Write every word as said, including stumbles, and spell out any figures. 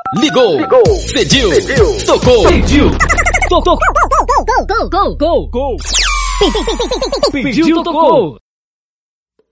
Ligou, ligou, pediu, pediu, tocou, pediu, tocou, Gol, gol, gol, gol, gol, gol, gol. pediu, tocou.